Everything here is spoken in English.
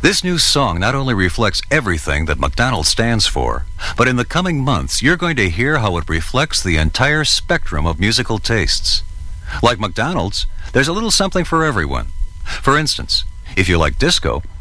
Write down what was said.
This new song not only reflects everything that McDonald's stands for, but in the coming months, you're going to hear how it reflects the entire spectrum of musical tastes. Like McDonald's, there's a little something for everyone. For instance, if you like disco,